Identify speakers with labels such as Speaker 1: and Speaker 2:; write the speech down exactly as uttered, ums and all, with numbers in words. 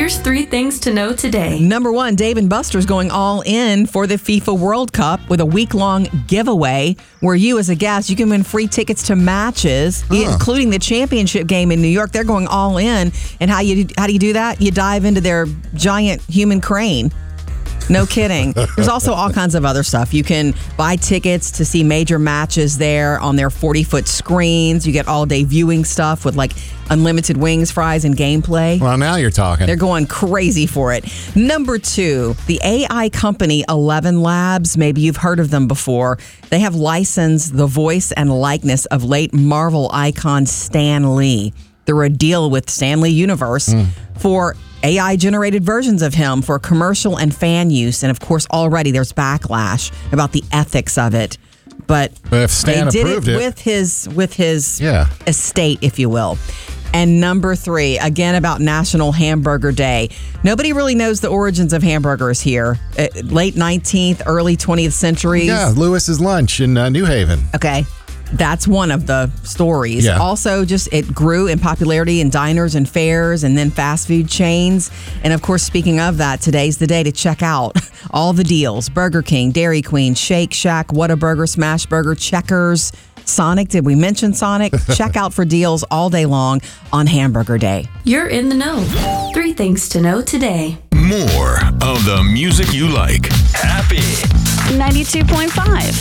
Speaker 1: Here's three things to know today.
Speaker 2: Number one, Dave and Buster's going all in for the FIFA World Cup with a week-long giveaway where you, as a guest, you can win free tickets to matches, huh. including the championship game in New York. They're going all in. And how you how do you do that? You dive into their giant human crane. No kidding. There's also all kinds of other stuff. You can buy tickets to see major matches there on their forty-foot screens. You get all-day viewing stuff with like unlimited wings, fries, and gameplay.
Speaker 3: Well, now you're talking.
Speaker 2: They're going crazy for it. Number two, the A I company Eleven Labs. Maybe you've heard of them before. They have licensed the voice and likeness of late Marvel icon Stan Lee. They're a deal with Stan Lee Universe mm. for A I-generated versions of him for commercial and fan use. And, of course, already there's backlash about the ethics of it. But,
Speaker 3: but if Stan
Speaker 2: they did
Speaker 3: approved
Speaker 2: it,
Speaker 3: it
Speaker 2: with his, with his
Speaker 3: yeah.
Speaker 2: estate, if you will. And number three, again, about National Hamburger Day. Nobody really knows the origins of hamburgers here. Uh, late nineteenth, early twentieth centuries.
Speaker 3: Yeah, Lewis's Lunch in uh, New Haven.
Speaker 2: Okay. That's one of the stories.
Speaker 3: Yeah.
Speaker 2: Also, just it grew in popularity in diners and fairs and then fast food chains. And of course, speaking of that, today's the day to check out all the deals. Burger King, Dairy Queen, Shake Shack, Whataburger, Smash Burger, Checkers, Sonic. Did we mention Sonic? Check out for deals all day long on Hamburger Day.
Speaker 1: You're in the know. Three things to know today.
Speaker 4: More of the music you like. Happy
Speaker 5: ninety-two point five.